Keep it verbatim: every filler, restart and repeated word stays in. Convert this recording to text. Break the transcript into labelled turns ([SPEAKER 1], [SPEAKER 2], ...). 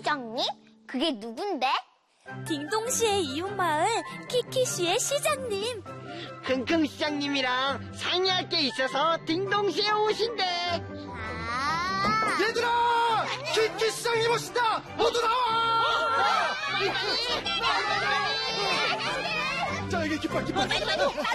[SPEAKER 1] 시장님? 그게 누군데?
[SPEAKER 2] 딩동시의 이웃마을 키키시의 시장님.
[SPEAKER 3] 킁킁 시장님이랑 상의할 게 있어서 딩동시에 오신대.
[SPEAKER 1] 아.
[SPEAKER 4] 얘들아! 키키 시장님 오신다! 모두 나와! 자, 여기 깃발, 깃발.